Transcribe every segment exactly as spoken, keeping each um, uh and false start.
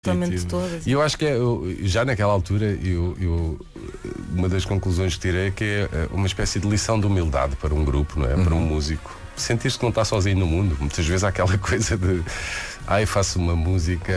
absolutamente todas. E eu acho que é, eu, já naquela altura, eu, eu, uma das conclusões que tirei é que é uma espécie de lição de humildade para um grupo, não é? Uhum. Para um músico. Sentir-se que não está sozinho no mundo. Muitas vezes há aquela coisa de ai, faço uma música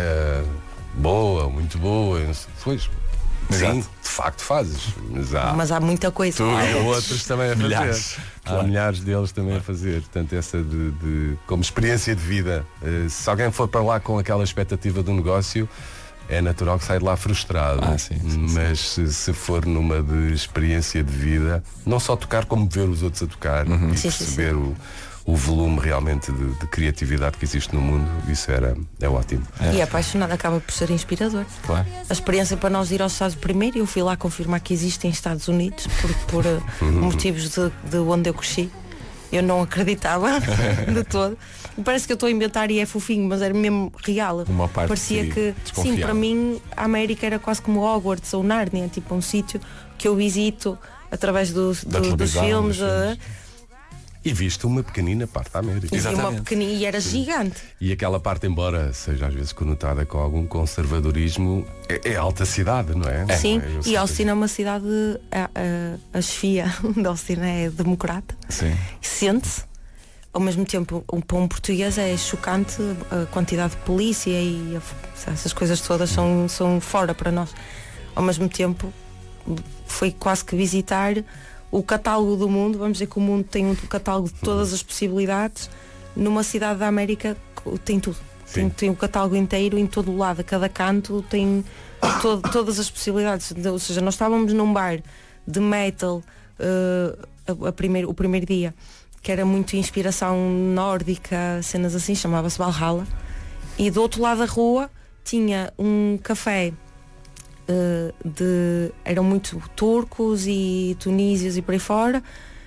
boa, muito boa. Pois, sim, de facto fazes. Mas há, mas há muita coisa. Tu, há outros também a fazer. Milhares. Há Claro. milhares deles também a fazer. Portanto, essa de, de como experiência de vida. Uh, se alguém for para lá com aquela expectativa do negócio, é natural que saia de lá frustrado. Ah, sim, sim, mas se, se for numa de experiência de vida, não só tocar como ver os outros a tocar, uhum. e sim, perceber sim, sim. o o volume realmente de, de criatividade que existe no mundo, isso era, é ótimo. É. E é apaixonado, acaba por ser inspirador. Claro. A experiência para nós ir aos Estados Unidos, primeiro eu fui lá confirmar que existem Estados Unidos por, por uh, motivos de, de onde eu cresci. Eu não acreditava de todo. Parece que eu estou a inventar e é fofinho, mas era mesmo real. Uma parte parecia que, sim, para mim a América era quase como Hogwarts ou Nárnia, tipo um sítio que eu visito através dos, do, dos filmes. Uh, E viste uma pequenina parte da América. E, uma pequenina, e era Sim. gigante. E aquela parte, embora seja às vezes conotada com algum conservadorismo, é, é alta cidade, não é? Sim, é, e Austin é uma cidade, a, a, a chefia de Austin é democrata. Sim. Sente-se. Ao mesmo tempo, um, para um português é chocante a quantidade de polícia e a, essas coisas todas são, são fora para nós. Ao mesmo tempo, foi quase que visitar o catálogo do mundo. Vamos dizer que o mundo tem um catálogo de todas as possibilidades. Numa cidade da América tem tudo. Tem, tem o catálogo inteiro em todo o lado, a cada canto tem todo, todas as possibilidades. Ou seja, nós estávamos num bar de metal uh, a, a primeiro, o primeiro dia, que era muito inspiração nórdica, cenas assim, chamava-se Valhalla. E do outro lado da rua tinha um café Uh, de, eram muito turcos e tunísios e por aí fora,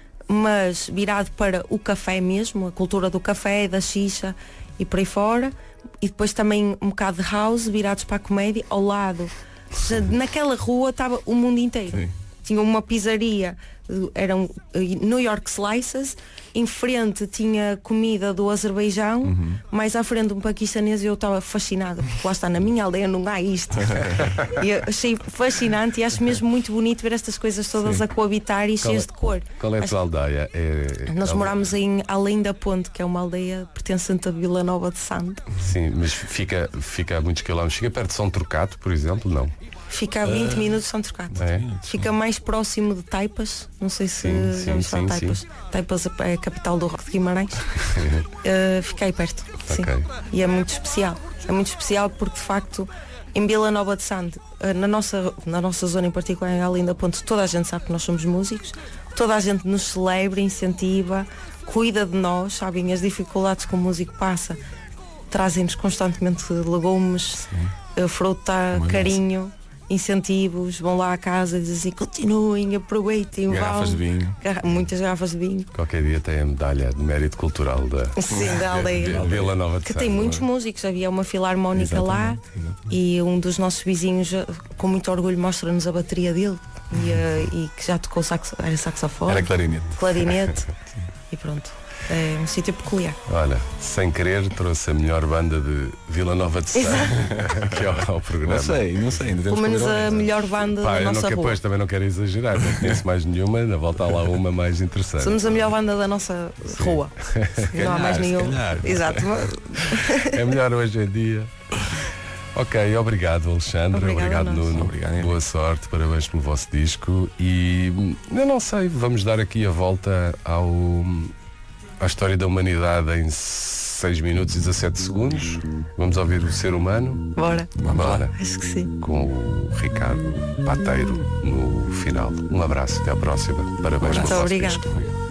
mas virado para o café mesmo, a cultura do café, da xixa e por aí fora, e depois também um bocado de house virados para a comédia ao lado. Já, naquela rua estava o mundo inteiro. Sim. Tinha uma pizzaria, eram New York Slices, em frente tinha comida do Azerbaijão, uhum. mais à frente um paquistanês, e eu estava fascinada, porque lá está, na minha aldeia não há isto. E eu achei fascinante e acho mesmo muito bonito ver estas coisas todas Sim. a coabitar e cheias de cor. Qual é a tua aldeia? É, nós é morámos em Além da Ponte, que é uma aldeia pertencente a Vila Nova de Santo. Sim, mas fica, fica a muitos quilómetros. Fica perto de São Trocato, por exemplo, não? Fica a vinte uh, minutos de São Trocato. É? Fica mais próximo de Taipas. Não sei se já me fala Taipas. Sim. Taipas é a capital do Roque de Guimarães. uh, fica aí perto. Okay. Sim. E é muito especial. É muito especial porque de facto em Vila Nova de Santo, uh, na, nossa, na nossa zona em particular, em Além da Ponte, toda a gente sabe que nós somos músicos. Toda a gente nos celebra, incentiva, cuida de nós, sabem as dificuldades que o músico passa. Trazem-nos constantemente legumes, uh, fruta, Como carinho. Nossa. Incentivos, vão lá à casa e dizem assim, continuem, aproveitem, garrafas vão. de vinho. Garra- muitas garrafas de vinho. Qualquer dia tem a medalha de mérito cultural da, Sim, da aldeia. de Vila Nova de Que Santo, tem muitos músicos, havia uma filarmónica exatamente, lá exatamente. E um dos nossos vizinhos com muito orgulho mostra-nos a bateria dele e, uh, e que já tocou saxo, era saxofone. Era clarinete. Clarinete. E pronto. É um sítio peculiar. Olha, sem querer trouxe a melhor banda de Vila Nova de Santo aqui ao, ao programa. Não sei, não sei. Ainda pelo menos a melhor banda Pá, da nossa não, rua. Depois também não quero exagerar, não conheço mais nenhuma, na volta há lá uma mais interessante. Somos a melhor banda da nossa Sim. rua. Não há mais nenhum. Exato. É melhor hoje em dia. Ok, obrigado Alexandre, obrigado, obrigado Nuno, obrigado, boa sorte, parabéns pelo vosso disco e eu não sei, vamos dar aqui a volta ao à história da humanidade em seis minutos e dezassete segundos. Vamos ouvir o Ser Humano. Bora. Bora. Acho que sim. Com o Ricardo Pateiro no final. Um abraço, até à próxima. Parabéns Muito pelo vosso obrigado. disco.